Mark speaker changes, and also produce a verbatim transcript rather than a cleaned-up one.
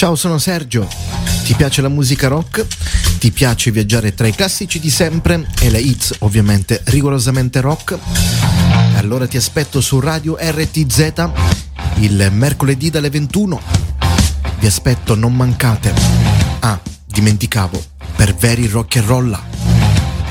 Speaker 1: Ciao, sono Sergio. Ti piace la musica rock? Ti piace viaggiare tra i classici di sempre e le hits ovviamente rigorosamente rock? Allora ti aspetto su Radio R T Z il mercoledì dalle ventuno. Vi aspetto, non mancate. Ah, dimenticavo, per veri rock and roll.